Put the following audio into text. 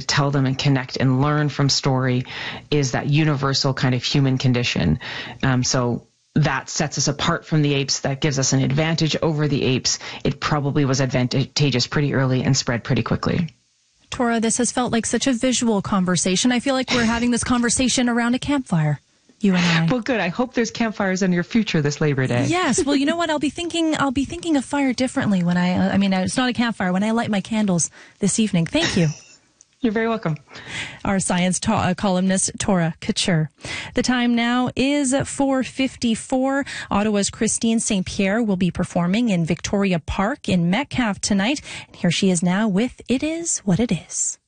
tell them and connect and learn from story is that universal kind of human condition. So that sets us apart from the apes. That gives us an advantage over the apes. It probably was advantageous pretty early and spread pretty quickly. Tora, this has felt like such a visual conversation. I feel like we're having this conversation around a campfire, you and I. Well, good. I hope there's campfires in your future this Labor Day. Yes. Well, you know what? I'll be thinking of fire differently when it's not a campfire, when I light my candles this evening. Thank you. You're very welcome. Our science columnist, Tora Couture. The time now is 4:54. Ottawa's Christine St. Pierre will be performing in Victoria Park in Metcalfe tonight. And here she is now with It Is What It Is.